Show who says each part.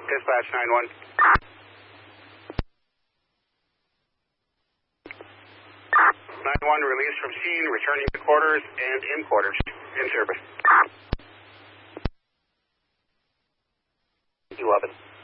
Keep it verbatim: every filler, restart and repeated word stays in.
Speaker 1: Dispatch nine one. nine one, release from scene, returning to quarters and in quarters. In service. eleven.